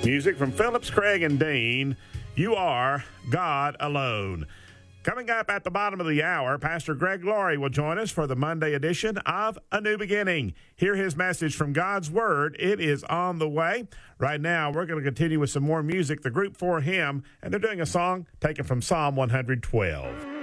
Music from Phillips, Craig, and Dean. You are God alone. Coming up at the bottom of the hour, Pastor Greg Laurie will join us for the Monday edition of A New Beginning. Hear his message from God's Word. It is on the way. Right now, we're going to continue with some more music. The Group 4 Hymn, and they're doing a song taken from Psalm 112.